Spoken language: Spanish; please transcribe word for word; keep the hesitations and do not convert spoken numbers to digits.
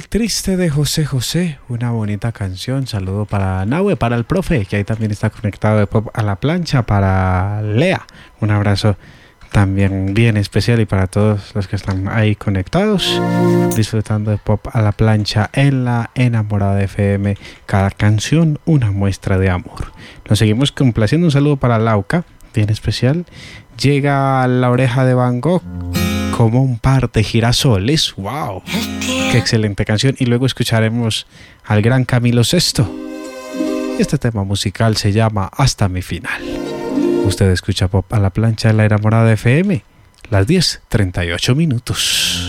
El triste de José José, una bonita canción. Saludo para Nahue, para el profe, que ahí también está conectado de Pop a la Plancha, para Lea, un abrazo también bien especial, y para todos los que están ahí conectados, disfrutando de Pop a la Plancha en la Enamorada F M. Cada canción una muestra de amor. Nos seguimos complaciendo. Un saludo para Lauca, bien especial. Llega La Oreja de Van Gogh, como un par de girasoles. ¡Wow! ¡Qué excelente canción! Y luego escucharemos al gran Camilo Sesto. Este tema musical se llama Hasta mi final. Usted escucha Pop a la Plancha en la Enamorada F M, las diez treinta y ocho minutos.